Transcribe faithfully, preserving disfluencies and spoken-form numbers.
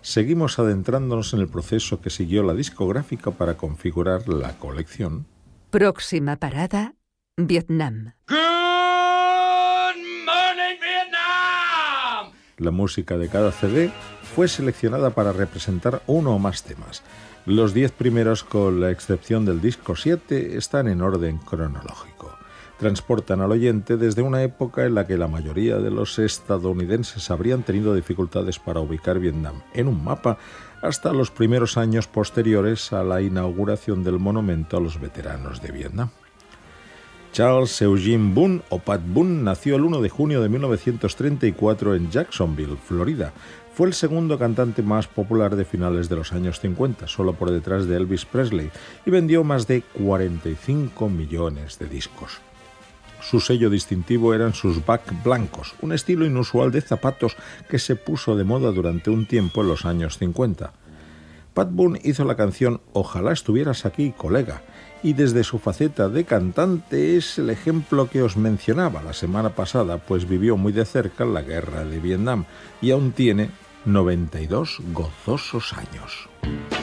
seguimos adentrándonos en el proceso que siguió la discográfica para configurar la colección. Próxima parada, Vietnam. Good morning, Vietnam! La música de cada C D fue seleccionada para representar uno o más temas. Los diez primeros, con la excepción del disco siete, están en orden cronológico. Transportan al oyente desde una época en la que la mayoría de los estadounidenses habrían tenido dificultades para ubicar Vietnam en un mapa hasta los primeros años posteriores a la inauguración del monumento a los veteranos de Vietnam. Charles Eugene Boone, o Pat Boone, nació el uno de junio de mil novecientos treinta y cuatro en Jacksonville, Florida. Fue el segundo cantante más popular de finales de los años cincuenta, solo por detrás de Elvis Presley, y vendió más de cuarenta y cinco millones de discos. Su sello distintivo eran sus Buck blancos, un estilo inusual de zapatos que se puso de moda durante un tiempo en los años cincuenta. Pat Boone hizo la canción Ojalá estuvieras aquí, colega, y desde su faceta de cantante es el ejemplo que os mencionaba la semana pasada, pues vivió muy de cerca la guerra de Vietnam y aún tiene noventa y dos gozosos años.